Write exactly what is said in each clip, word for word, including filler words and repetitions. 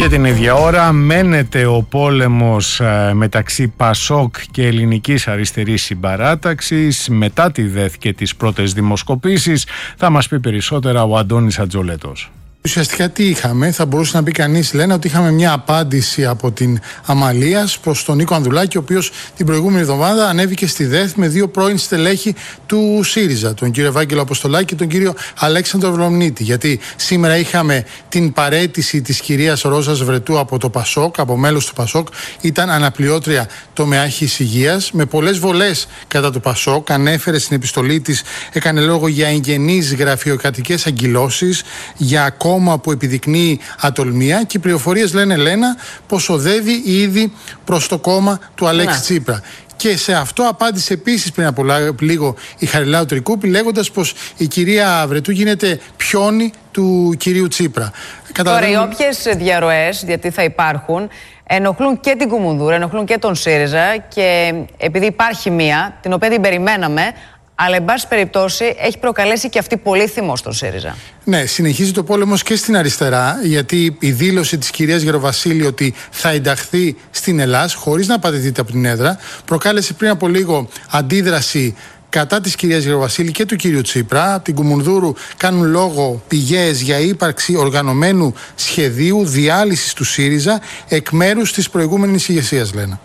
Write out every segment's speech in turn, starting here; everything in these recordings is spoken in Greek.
Και την ίδια ώρα μένεται ο πόλεμος μεταξύ Πασόκ και Ελληνικής Αριστερής Συμπαράταξης μετά τη ΔΕΘ και τις πρώτες δημοσκοπήσεις. Θα μας πει περισσότερα ο Αντώνης Ατζολέτος. Ουσιαστικά τι είχαμε, θα μπορούσε να πει κανείς, λένε ότι είχαμε μια απάντηση από την Αμαλίας προς τον Νίκο Ανδουλάκη, ο οποίος την προηγούμενη εβδομάδα ανέβηκε στη ΔΕΘ με δύο πρώην στελέχη του ΣΥΡΙΖΑ, τον κύριο Ευάγγελο Αποστολάκη και τον κύριο Αλέξανδρο Βλομνίτη. Γιατί σήμερα είχαμε την παραίτηση της κυρίας Ρόζας Βρετού από το Πασόκ, από μέλος του Πασόκ, ήταν αναπληρώτρια τομεάρχης υγείας, με πολλές βολές κατά του Πασόκ. Ανέφερε στην επιστολή της, έκανε λόγο για εγγενείς γραφειοκρατικές αγκυλώσεις, για κόμμα που επιδεικνύει ατολμία, και οι πληροφορίες λένε, Λένα, πως οδεύει ήδη προς το κόμμα του Αλέξη ναι. Τσίπρα. Και σε αυτό απάντησε επίσης πριν από λίγο η Χαριλάου Τρικούπη, λέγοντας πως η κυρία Βρετού γίνεται πιόνι του κυρίου Τσίπρα. Τώρα, οι όποιες διαρροές, γιατί θα υπάρχουν, ενοχλούν και την Κουμουνδούρα, ενοχλούν και τον ΣΥΡΙΖΑ, και επειδή υπάρχει μία, την οποία την περιμέναμε, αλλά εν πάση περιπτώσει έχει προκαλέσει και αυτή πολύ θυμό στον ΣΥΡΙΖΑ. Ναι, συνεχίζει το πόλεμος και στην αριστερά, γιατί η δήλωση της κυρίας Γεροβασίλη ότι θα ενταχθεί στην Ελλάς χωρίς να απαντηθείτε από την έδρα προκάλεσε πριν από λίγο αντίδραση κατά της κυρίας Γεροβασίλη και του κυρίου Τσίπρα. Από την Κουμουνδούρου κάνουν λόγο πηγές για ύπαρξη οργανωμένου σχεδίου διάλυσης του ΣΥΡΙΖΑ εκ μέρους της προηγούμενης ηγεσίας, λένε.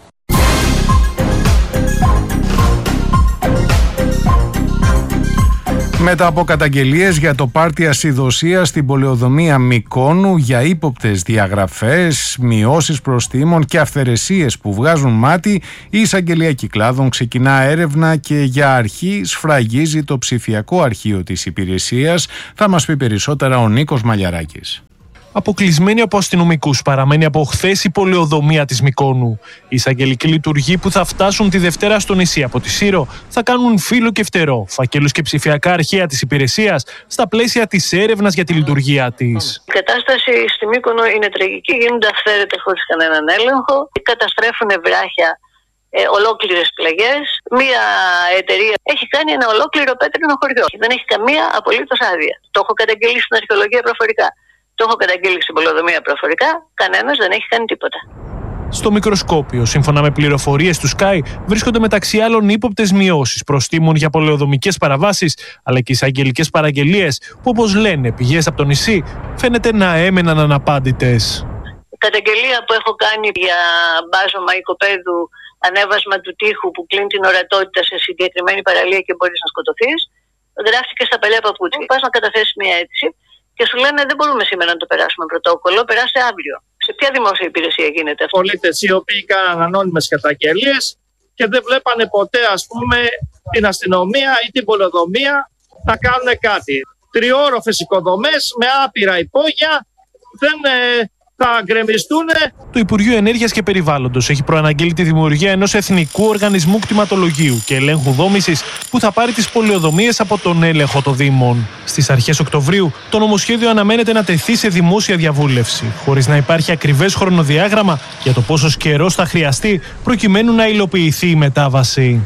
Μετά από καταγγελίες για το πάρτι ασυδοσίας στην πολεοδομία Μυκόνου για ύποπτες διαγραφές, μειώσεις προστίμων και αυθαιρεσίες που βγάζουν μάτι, η εισαγγελία Κυκλάδων ξεκινά έρευνα και για αρχή σφραγίζει το ψηφιακό αρχείο της υπηρεσίας. Θα μας πει περισσότερα ο Νίκος Μαλιαράκης. Αποκλεισμένη από αστυνομικούς παραμένει από χθες η πολεοδομία της Μυκόνου. Οι εισαγγελικοί λειτουργοί που θα φτάσουν τη Δευτέρα στο νησί από τη Σύρο θα κάνουν φύλλο και φτερό, φακέλους και ψηφιακά αρχεία της υπηρεσίας στα πλαίσια της έρευνας για τη λειτουργία της. Η κατάσταση στη Μύκονο είναι τραγική, γίνονται αυθαίρετα χωρίς κανέναν έλεγχο, καταστρέφουν βράχια. Ε, ολόκληρες πλαγιές. Μία εταιρεία έχει κάνει ένα ολόκληρο πέτρινο χωριό. Δεν έχει καμία απολύτως άδεια. Το έχω καταγγείλει στην αρχαιολογία προφορικά. Το έχω καταγγείλει στην πολεοδομία προφορικά. Κανένας δεν έχει κάνει τίποτα. Στο μικροσκόπιο, σύμφωνα με πληροφορίες του Sky, βρίσκονται μεταξύ άλλων ύποπτες μειώσεις προστίμων για πολεοδομικές παραβάσεις, αλλά και εισαγγελικές παραγγελίες που, όπως λένε πηγές από το νησί, φαίνεται να έμεναν αναπάντητες. Η καταγγελία που έχω κάνει για μπάζωμα οικοπαίδου, ανέβασμα του τοίχου που κλείνει την ορατότητα σε συγκεκριμένη παραλία και μπορείς να σκοτωθείς, γράφτηκε στα παλιά παπούτσια. Πας να καταθέσεις μια αίτηση και σου λένε δεν μπορούμε σήμερα να το περάσουμε πρωτόκολλο, περάσε αύριο. Σε ποια δημόσια υπηρεσία γίνεται αυτό? Πολίτες οι οποίοι κάναν ανώνυμες καταγγελίες και δεν βλέπανε ποτέ, ας πούμε, την αστυνομία ή την πολεοδομία να κάνουν κάτι. Τριόροφες οικοδομές με άπειρα υπόγεια δεν ε, θα γκρεμιστούν. Το Υπουργείο Ενέργειας και Περιβάλλοντος έχει προαναγγείλει τη δημιουργία ενός εθνικού οργανισμού κτηματολογίου και ελέγχου δόμησης που θα πάρει τις πολεοδομίες από τον έλεγχο των Δήμων. Στις αρχές Οκτωβρίου, το νομοσχέδιο αναμένεται να τεθεί σε δημόσια διαβούλευση, χωρίς να υπάρχει ακριβές χρονοδιάγραμμα για το πόσος καιρός θα χρειαστεί προκειμένου να υλοποιηθεί η μετάβαση.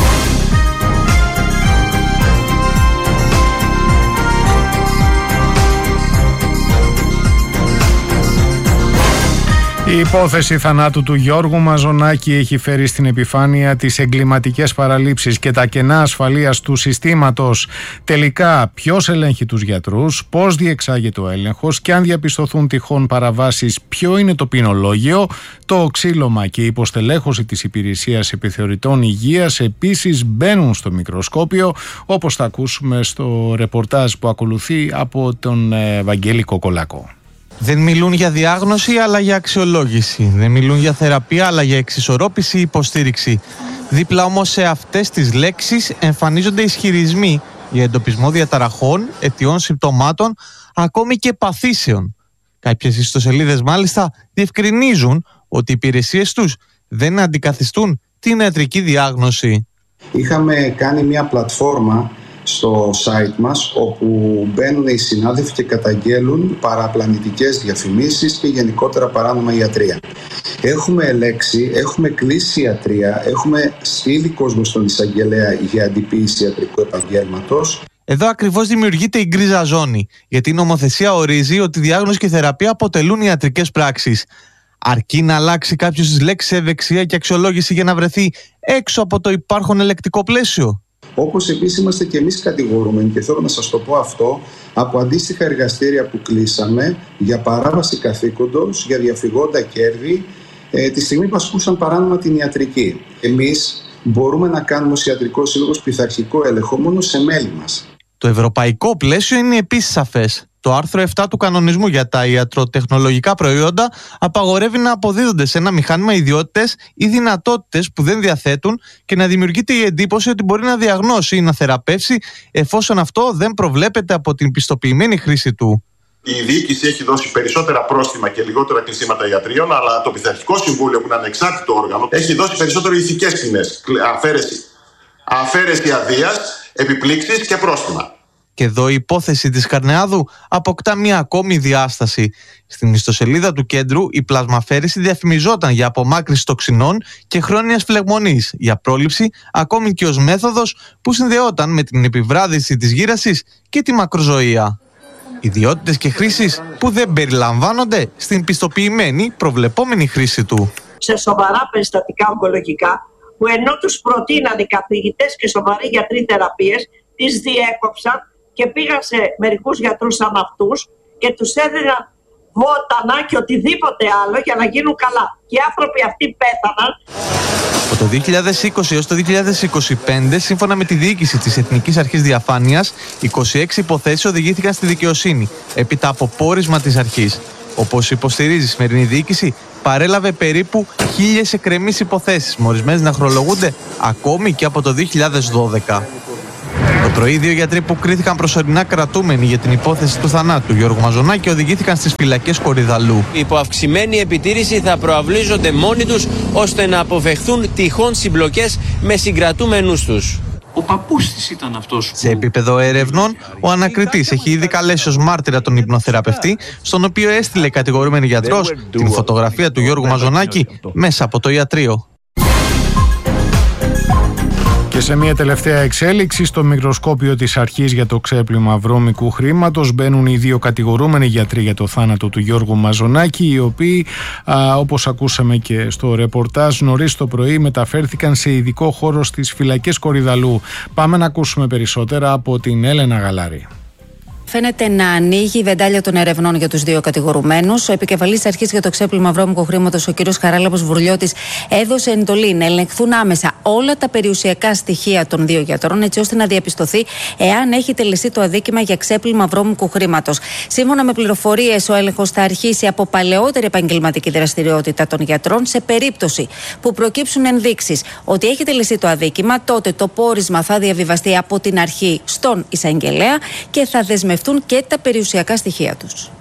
Η υπόθεση θανάτου του Γιώργου Μαζονάκη έχει φέρει στην επιφάνεια τις εγκληματικές παραλήψεις και τα κενά ασφαλείας του συστήματος. Τελικά, ποιος ελέγχει τους γιατρούς, πώς διεξάγεται ο έλεγχος και αν διαπιστωθούν τυχόν παραβάσεις, ποιο είναι το ποινολόγιο. Το ξύλωμα και η υποστελέχωση της υπηρεσίας επιθεωρητών υγείας επίσης μπαίνουν στο μικροσκόπιο, όπως θα ακούσουμε στο ρεπορτάζ που ακολουθεί από τον Βαγγέλη Κοκολάκο. Δεν μιλούν για διάγνωση αλλά για αξιολόγηση. Δεν μιλούν για θεραπεία αλλά για εξισορρόπηση ή υποστήριξη. Δίπλα όμως σε αυτές τις λέξεις εμφανίζονται ισχυρισμοί για εντοπισμό διαταραχών, αιτιών συμπτωμάτων, ακόμη και παθήσεων. Κάποιες ιστοσελίδες μάλιστα διευκρινίζουν ότι οι υπηρεσίες τους δεν αντικαθιστούν την ιατρική διάγνωση. Είχαμε κάνει μια πλατφόρμα στο site μας όπου μπαίνουν οι συνάδελφοι και καταγγέλουν παραπλανητικές διαφημίσεις και γενικότερα παράνομα ιατρία. Έχουμε ελέξει, έχουμε κλείσει ιατρία, έχουμε στείλει κόσμο στον εισαγγελέα για αντιποίηση ιατρικού επαγγέλματος. Εδώ ακριβώς δημιουργείται η γκρίζα ζώνη, γιατί η νομοθεσία ορίζει ότι η διάγνωση και η θεραπεία αποτελούν ιατρικές πράξεις. Αρκεί να αλλάξει κάποιος τις λέξεις ευεξία και αξιολόγηση για να βρεθεί έξω από το υπάρχον ελεκτικό πλαίσιο. Όπως επίσης είμαστε και εμείς κατηγορούμενοι, και θέλω να σας το πω αυτό, από αντίστοιχα εργαστήρια που κλείσαμε για παράβαση καθήκοντος, για διαφυγόντα κέρδη, ε, τη στιγμή που ασκούσαν παράνομα την ιατρική. Εμείς μπορούμε να κάνουμε ως Ιατρικός Σύλλογος πειθαρχικό έλεγχο μόνο σε μέλη μας. Το ευρωπαϊκό πλαίσιο είναι επίσης σαφές. Το άρθρο επτά του κανονισμού για τα ιατροτεχνολογικά προϊόντα απαγορεύει να αποδίδονται σε ένα μηχάνημα ιδιότητες ή δυνατότητες που δεν διαθέτουν και να δημιουργείται η εντύπωση ότι μπορεί να διαγνώσει ή να θεραπεύσει, εφόσον αυτό δεν προβλέπεται από την πιστοποιημένη χρήση του. Η διοίκηση έχει δώσει περισσότερα πρόστιμα και λιγότερα κλεισίματα ιατρίων, αλλά το Πειθαρχικό Συμβούλιο, που είναι ανεξάρτητο όργανο, έχει δώσει περισσότερο ηθικές ποινές. Αφαίρεση, αφαίρεση αδείας, επιπλήξεις και πρόστιμα. Και εδώ η υπόθεση της Καρνεάδου αποκτά μια ακόμη διάσταση. Στην ιστοσελίδα του κέντρου η πλασμαφέρηση διαφημιζόταν για απομάκρυνση τοξινών και χρόνιας φλεγμονής, για πρόληψη, ακόμη και ως μέθοδος που συνδεόταν με την επιβράδυση της γύρασης και τη μακροζωία. Ιδιότητες και χρήσεις που δεν περιλαμβάνονται στην πιστοποιημένη προβλεπόμενη χρήση του. Σε σοβαρά περιστατικά ογκολογικά, που ενώ τους προτείναν οι καθηγητές και σοβαροί γιατροί θεραπείες, τις διέκοψαν και πήγαν σε μερικούς γιατρούς σαν αυτούς και τους έδιναν βότανα και οτιδήποτε άλλο για να γίνουν καλά. Και οι άνθρωποι αυτοί πέθαναν. Από το δύο χιλιάδες είκοσι έως το δύο χιλιάδες είκοσι πέντε, σύμφωνα με τη διοίκηση της Εθνικής Αρχής Διαφάνειας, είκοσι έξι υποθέσεις οδηγήθηκαν στη δικαιοσύνη, έπειτα από πόρισμα της αρχής. Όπως υποστηρίζει η σημερινή διοίκηση, παρέλαβε περίπου χίλιες εκκρεμείς υποθέσεις, με ορισμένες να χρονολογούνται ακόμη και από το δύο χιλιάδες δώδεκα. Το πρωί, δύο γιατροί που κρίθηκαν προσωρινά κρατούμενοι για την υπόθεση του θανάτου Γιώργου Μαζονάκη οδηγήθηκαν στις φυλακές Κορυδαλλού. Υπό αυξημένη επιτήρηση θα προαυλίζονται μόνοι τους ώστε να αποφευχθούν τυχόν συμπλοκές με συγκρατούμενους τους. Ο παππούς της ήταν αυτός. Σε επίπεδο ερευνών, ο ανακριτής έχει ήδη καλέσει ως μάρτυρα τον υπνοθεραπευτή, στον οποίο έστειλε κατηγορούμενη γιατρός την φωτογραφία του Γιώργου Μαζονάκη μέσα από το ιατρείο. Και σε μια τελευταία εξέλιξη, στο μικροσκόπιο της αρχής για το ξέπλυμα βρώμικου χρήματος μπαίνουν οι δύο κατηγορούμενοι γιατροί για το θάνατο του Γιώργου Μαζονάκη, οι οποίοι, α, όπως ακούσαμε και στο ρεπορτάζ, νωρίς το πρωί μεταφέρθηκαν σε ειδικό χώρο στις φυλακές Κορυδαλλού. Πάμε να ακούσουμε περισσότερα από την Έλενα Γαλάρη. Φαίνεται να ανοίγει η βεντάλια των ερευνών για τους δύο κατηγορουμένους. Ο επικεφαλής αρχής για το ξέπλυμα βρώμικου χρήματος, ο κ. Χαράλαμπος Βουρλιώτης, έδωσε εντολή να ελεγχθούν άμεσα όλα τα περιουσιακά στοιχεία των δύο γιατρών, έτσι ώστε να διαπιστωθεί εάν έχει τελεστεί το αδίκημα για ξέπλυμα βρώμικου χρήματος. Σύμφωνα με πληροφορίες, ο έλεγχος θα αρχίσει από παλαιότερη επαγγελματική δραστηριότητα των γιατρών. Σε περίπτωση που προκύψουν ενδείξεις ότι έχει τελεστεί το αδίκημα, τότε το πόρισμα θα διαβιβαστεί από την αρχή στον εισαγγελέα και θα δεσμευτεί και τα περιουσιακά στοιχεία τους.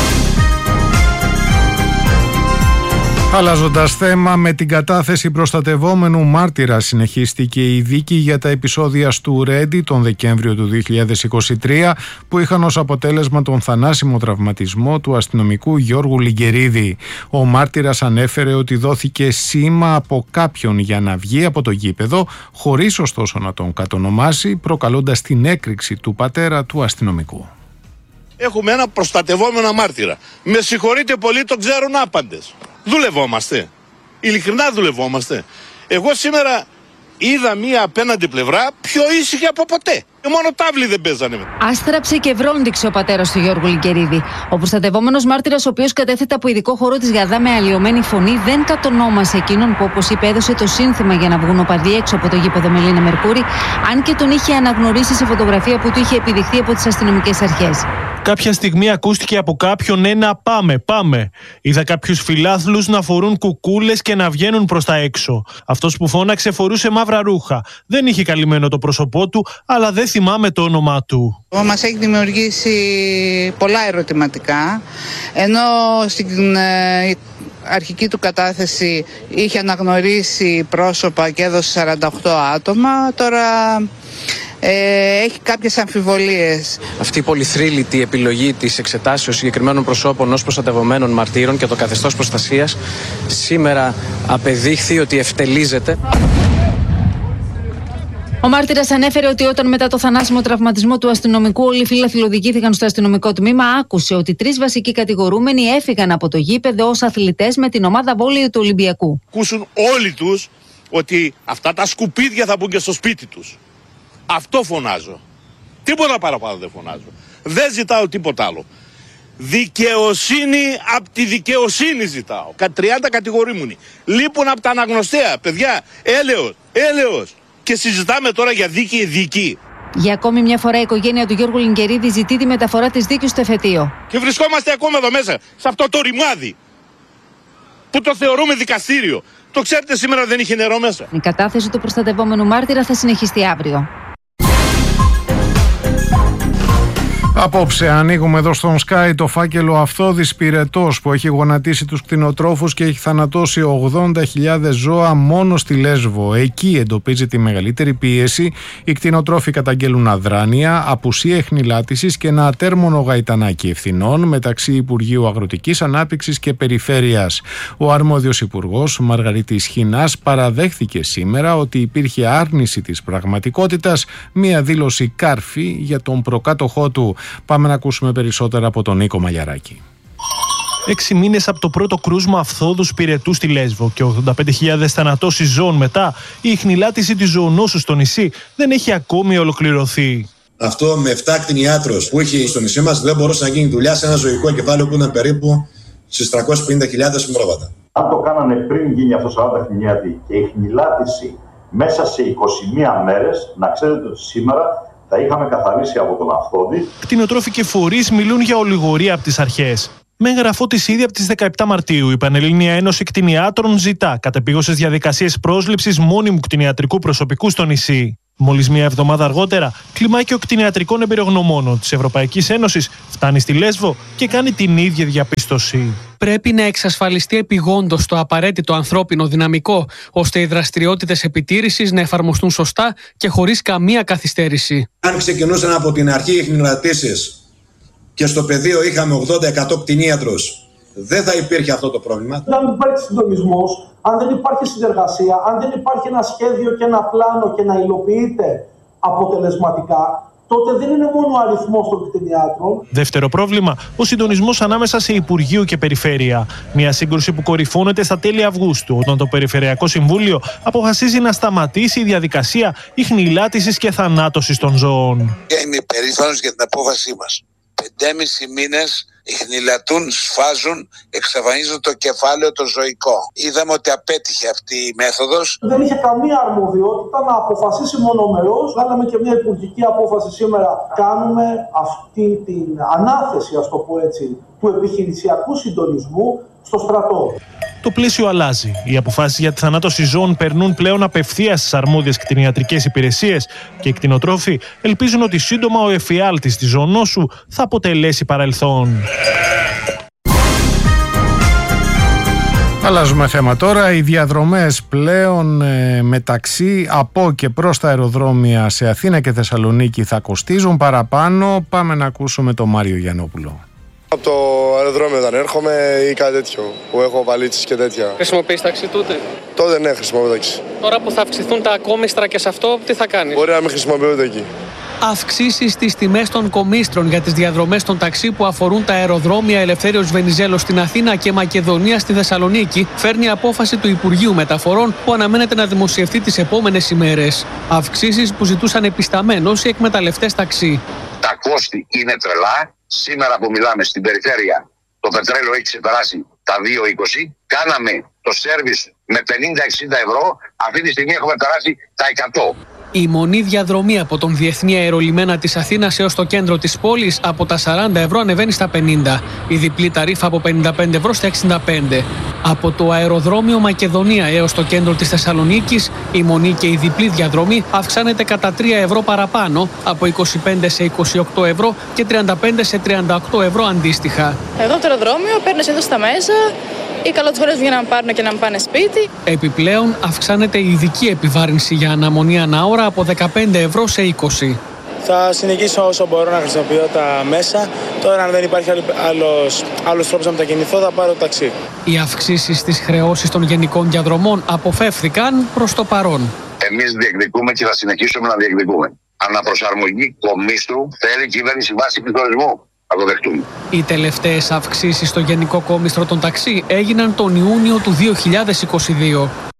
Αλλάζοντας θέμα, με την κατάθεση προστατευόμενου μάρτυρα συνεχίστηκε η δίκη για τα επεισόδια του Ρέντι τον Δεκέμβριο του δύο χιλιάδες είκοσι τρία, που είχαν ως αποτέλεσμα τον θανάσιμο τραυματισμό του αστυνομικού Γιώργου Λιγκερίδη. Ο μάρτυρας ανέφερε ότι δόθηκε σήμα από κάποιον για να βγει από το γήπεδο, χωρίς ωστόσο να τον κατονομάσει, προκαλώντας την έκρηξη του πατέρα του αστυνομικού. Έχουμε ένα προστατευόμενο μάρτυρα. Με συγχωρείτε πολύ, το ξέρουν άπαντες. Δουλευόμαστε. Ειλικρινά δουλευόμαστε. Εγώ σήμερα είδα μία απέναντι πλευρά πιο ήσυχη από ποτέ. Και μόνο τάβλοι δεν παίζανε. Άστραψε και βρόντιξε ο πατέρας του Γιώργου Λιγκερίδη. Ο προστατευόμενος μάρτυρας, ο οποίος κατέθεται από ειδικό χώρο της ΓΑΔΑ με αλλοιωμένη φωνή, δεν κατονόμασε εκείνον που, όπως είπε, έδωσε το σύνθημα για να βγουν οπαδοί έξω από το γήπεδο Μελίνα Μερκούρη, αν και τον είχε αναγνωρίσει σε φωτογραφία που του είχε επιδειχθεί από τις αστυνομικές αρχές. Κάποια στιγμή ακούστηκε από κάποιον ένα «πάμε, πάμε». Είδα κάποιους φιλάθλους να φορούν κουκούλες και να βγαίνουν προς τα έξω. Αυτός που φώναξε φορούσε μαύρα ρούχα. Δεν είχε καλυμμένο το πρόσωπό του, αλλά δεν θυμάμαι το όνομά του. Μας έχει δημιουργήσει πολλά ερωτηματικά, ενώ στην ε, αρχική του κατάθεση είχε αναγνωρίσει πρόσωπα και έδωσε σαράντα οκτώ άτομα, τώρα Ε, έχει κάποιες αμφιβολίες. Αυτή η πολυθρύλητη επιλογή της εξετάσεως συγκεκριμένων προσώπων ως προστατευομένων μαρτύρων και το καθεστώς προστασίας σήμερα απεδείχθη ότι ευτελίζεται. Ο μάρτυρας ανέφερε ότι όταν μετά το θανάσιμο τραυματισμό του αστυνομικού όλοι οι φίλαθλοι οδηγήθηκαν στο αστυνομικό τμήμα, άκουσε ότι τρεις βασικοί κατηγορούμενοι έφυγαν από το γήπεδο ως αθλητές με την ομάδα βόλεϊ του Ολυμπιακού. Ακούσουν όλοι τους ότι αυτά τα σκουπίδια θα μπουν και στο σπίτι τους. Αυτό φωνάζω. Τίποτα παραπάνω δεν φωνάζω. Δεν ζητάω τίποτα άλλο. Δικαιοσύνη από τη δικαιοσύνη ζητάω. τριάντα κατηγορούμενοι. Λείπουν από τα αναγνωστέα. Παιδιά, έλεος, έλεος. Και συζητάμε τώρα για δίκη δίκη. Για ακόμη μια φορά η οικογένεια του Γιώργου Λινκερίδη ζητεί τη μεταφορά της δίκης στο εφετείο. Και βρισκόμαστε ακόμα εδώ μέσα, σε αυτό το ρημάδι που το θεωρούμε δικαστήριο. Το ξέρετε, σήμερα δεν είχε νερό μέσα. Η κατάθεση του προστατευόμενου μάρτυρα θα συνεχιστεί αύριο. Απόψε ανοίγουμε εδώ στον Sky το φάκελο Αυθώδης Πυρετός που έχει γονατίσει τους κτηνοτρόφους και έχει θανατώσει ογδόντα χιλιάδες ζώα μόνο στη Λέσβο. Εκεί εντοπίζει τη μεγαλύτερη πίεση. Οι κτηνοτρόφοι καταγγέλουν αδράνεια, απουσία εχνηλάτησης και ένα ατέρμονο γαϊτανάκι ευθυνών μεταξύ Υπουργείου Αγροτικής Ανάπτυξης και Περιφέρειας. Ο αρμόδιος υπουργός Μαργαρίτης Χινάς παραδέχθηκε σήμερα ότι υπήρχε άρνηση της πραγματικότητας, μία δήλωση κάρφη για τον προκάτοχό του. Πάμε να ακούσουμε περισσότερα από τον Νίκο Μαγιαράκη. Έξι μήνες από το πρώτο κρούσμα Αυθώδους Πυρετού στη Λέσβο και ογδόντα πέντε χιλιάδες θανατώσεις ζώων μετά, η ιχνηλάτηση της ζωονόσου στο νησί δεν έχει ακόμη ολοκληρωθεί. Αυτό με επτά κτηνιάτρους που είχε στο νησί μας δεν μπορούσε να γίνει δουλειά σε ένα ζωικό κεφάλαιο που ήταν περίπου στις τριακόσιες πενήντα χιλιάδες πρόβατα. Αν το κάνανε πριν γίνει αυτό σαράντα κτηνιάτροι και η ιχνηλάτηση μέσα σε είκοσι μία μέρες, να ξέρετε ότι σήμερα θα είχαμε καθαρίσει από τον Αυθώδη. Κτηνοτρόφοι και φορείς μιλούν για ολιγορία από τις αρχές. Με εγγραφό της ήδη από τις δεκαεπτά Μαρτίου, η Πανελλήνια Ένωση Κτηνιάτρων ζητά κατεπήγουσες διαδικασίες πρόσληψης μόνιμου κτηνιατρικού προσωπικού στο νησί. Μόλις μία εβδομάδα αργότερα, κλιμάκιο κτηνιατρικών εμπειρογνωμόνων της Ευρωπαϊκής Ένωσης φτάνει στη Λέσβο και κάνει την ίδια διαπίστωση. Πρέπει να εξασφαλιστεί επιγόντως το απαραίτητο ανθρώπινο δυναμικό, ώστε οι δραστηριότητες επιτήρησης να εφαρμοστούν σωστά και χωρίς καμία καθυστέρηση. Αν ξεκινούσαν από την αρχή οι ιχνηλατήσεις και στο πεδίο είχαμε ογδόντα εκατό κτηνίατρους, δεν θα υπήρχε αυτό το πρόβλημα. Αν δεν υπάρχει συντονισμός, αν δεν υπάρχει συνεργασία, αν δεν υπάρχει ένα σχέδιο και ένα πλάνο και να υλοποιείται αποτελεσματικά, τότε δεν είναι μόνο ο αριθμός των κτηνιάτρων. Δεύτερο πρόβλημα, ο συντονισμός ανάμεσα σε Υπουργείο και Περιφέρεια. Μια σύγκρουση που κορυφώνεται στα τέλη Αυγούστου, όταν το Περιφερειακό Συμβούλιο αποφασίζει να σταματήσει η διαδικασία ιχνηλάτησης και θανάτωσης των ζώων. Είμαι περήφανος για την απόφασή μας. Πεντέμισι μήνες ιχνηλατούν, σφάζουν, εξαφανίζουν το κεφάλαιο το ζωικό. Είδαμε ότι απέτυχε αυτή η μέθοδος. Δεν είχε καμία αρμοδιότητα να αποφασίσει μονομερώς. Βάλαμε και μια υπουργική απόφαση σήμερα. Κάνουμε αυτή την ανάθεση, ας το πω έτσι, του επιχειρησιακού συντονισμού στο στρατό. Το πλαίσιο αλλάζει. Οι αποφάσεις για τη θανάτωση ζώων περνούν πλέον απευθείας στις αρμόδιες κτηνιατρικές υπηρεσίες και οι κτηνοτρόφοι ελπίζουν ότι σύντομα ο εφιάλτης της ζωονόσου θα αποτελέσει παρελθόν. Αλλάζουμε θέμα τώρα. Οι διαδρομές πλέον ε, μεταξύ από και προς τα αεροδρόμια σε Αθήνα και Θεσσαλονίκη θα κοστίζουν παραπάνω. Πάμε να ακούσουμε τον Μάριο Γιαννόπουλο. Από το αεροδρόμιο όταν έρχομαι ή κάτι τέτοιο, που έχω βαλίτσες και τέτοια. Χρησιμοποιείς ταξί τότε? Τότε ναι, χρησιμοποιώ ταξί. Τώρα που θα αυξηθούν τα κόμιστρα και σε αυτό, τι θα κάνεις? Μπορεί να μην χρησιμοποιώ ούτε εκεί. Αυξήσεις στις τιμές των κομίστρων για τις διαδρομές των ταξί που αφορούν τα αεροδρόμια Ελευθέριος Βενιζέλος στην Αθήνα και Μακεδονία στη Θεσσαλονίκη φέρνει απόφαση του Υπουργείου Μεταφορών που αναμένεται να δημοσιευτεί τις επόμενες ημέρες. Αυξήσεις που ζητούσαν επισταμένως οι εκμεταλλευτές ταξί. Τα κόστη είναι τρελά. Σήμερα που μιλάμε στην περιφέρεια το πετρέλαιο έχει ξεπεράσει τα δύο είκοσι. Κάναμε το σέρβις με πενήντα εξήντα ευρώ. Αυτή τη στιγμή έχουμε περάσει τα εκατό. Η μονή διαδρομή από τον Διεθνή Αερολιμένα της Αθήνας έως το κέντρο της πόλης από τα σαράντα ευρώ ανεβαίνει στα πενήντα. Η διπλή ταρίφα από πενήντα πέντε ευρώ στα εξήντα πέντε. Από το αεροδρόμιο Μακεδονία έως το κέντρο της Θεσσαλονίκης, η μονή και η διπλή διαδρομή αυξάνεται κατά τρία ευρώ παραπάνω, από είκοσι πέντε σε είκοσι οκτώ ευρώ και τριάντα πέντε σε τριάντα οκτώ ευρώ αντίστοιχα. Εδώ από το αεροδρόμιο παίρνεις εδώ στα μέσα. Οι καλοτσχωρές βγαίνουν να πάρουν και να πάνε σπίτι. Επιπλέον, αυξάνεται η ειδική επιβάρυνση για αναμονή ανά ώρα από δεκαπέντε ευρώ σε είκοσι. Θα συνεχίσω όσο μπορώ να χρησιμοποιώ τα μέσα. Τώρα, αν δεν υπάρχει άλλος, άλλος τρόπος να μετακινηθώ, θα πάρω ταξί. Οι αυξήσεις στις χρεώσεις των γενικών διαδρομών αποφεύθηκαν προς το παρόν. Εμείς διεκδικούμε και θα συνεχίσουμε να διεκδικούμε. Αναπροσαρμογή κομίστρου θέλει η κυβέρνηση βάση πληθωρισμού. Θα το δεχτούμε. Οι τελευταίες αυξήσεις στο γενικό κόμιστρο των ταξί έγιναν τον Ιούνιο του δύο χιλιάδες είκοσι δύο.